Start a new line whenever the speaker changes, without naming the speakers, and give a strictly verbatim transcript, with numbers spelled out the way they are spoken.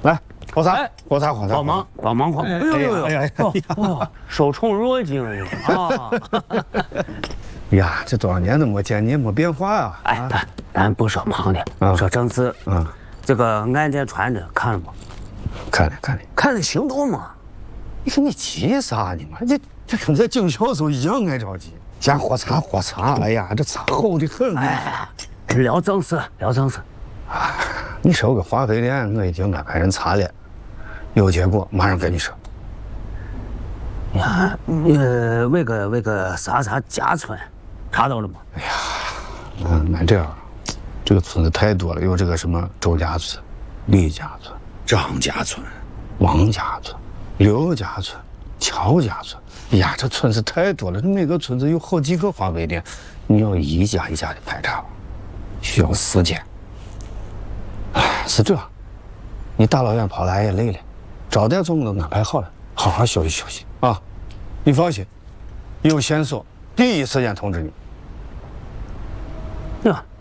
来喝茶，喝茶，喝茶。
帮忙帮忙喝。哎呦呦呦！哦，受宠若惊啊！
呀，这多少年都没见你，没变化啊！
哎，咱咱不说忙的，说正事。嗯，这个案件传着看了吗？
看了看了，
看了行动吗？
你说你急啥呢嘛？这这跟在警校时候一样爱着急。先喝茶喝茶，哎呀，这茶好的很。
哎，聊正事，聊正事。
啊，你收个化肥店，我已经安排人查了，有结果马上跟你说。
呀，呃，那个那个啥啥家村，查到了吗？
哎呀，嗯，那这样，这个村子太多了，有这个什么周家村、李家村、张家村、王家村、刘家村、乔家村。哎呀，这村子太多了，每个村子有好几个化肥店，你要一家一家的排查，需要时间。哎，是这，你大老远跑来也累了，招待总都安排好了，好好休息休息啊！你放心，有线索第一时间通知你。
呀。